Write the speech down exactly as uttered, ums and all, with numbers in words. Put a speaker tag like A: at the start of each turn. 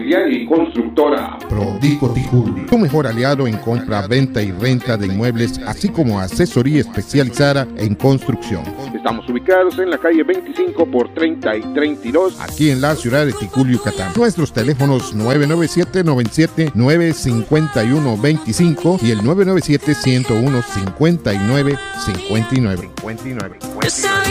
A: Inmobiliaria y Constructora
B: Prodico Ticuli, tu mejor aliado en compra, venta y renta de inmuebles, así como asesoría especializada en construcción.
A: Estamos ubicados en la calle veinticinco por treinta y treinta y dos,
B: aquí en la ciudad de Ticuli, Yucatán. Nuestros teléfonos nueve nueve siete, noventa y siete, nueve cinco uno, veinticinco y el nueve nueve siete, ciento uno, cincuenta y nueve cincuenta y nueve.